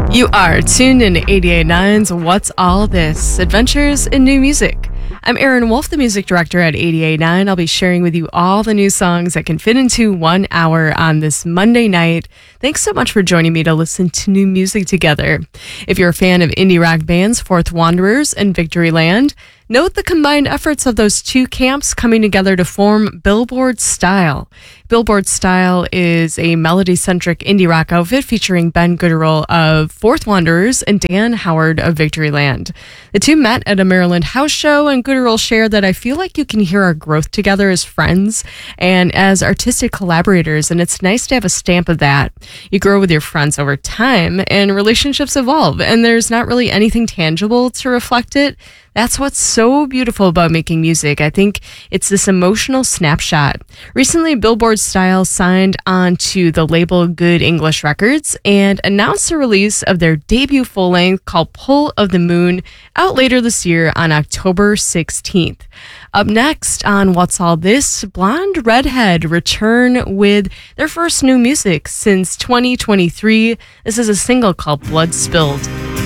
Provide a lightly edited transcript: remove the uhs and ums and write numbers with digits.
You are tuned in to 88.9's What's All This? Adventures in New Music. I'm Erin Wolf, the music director at 88.9. I'll be sharing with you all the new songs that can fit into 1 hour on this Monday night. Thanks so much for joining me to listen to new music together. If you're a fan of indie rock bands Fourth Wanderers and Victoryland, note the combined efforts of those two camps coming together to form Billboard Style. Billboard Style is a melody-centric indie rock outfit featuring Ben Gooderill of Fourth Wanderers and Dan Howard of Victoryland. The two met at a Maryland house show, and Gooderill shared that I feel like you can hear our growth together as friends and as artistic collaborators, and it's nice to have a stamp of that. You grow with your friends over time, and relationships evolve, and there's not really anything tangible to reflect it. That's what's so beautiful about making music. I think it's this emotional snapshot. Recently, Billboard Style signed on to the label Good English Records and announced the release of their debut full-length called Pull of the Moon out later this year on October 16th. Up next on What's All This, Blonde Redhead return with their first new music since 2023. This is a single called Blood Spilled.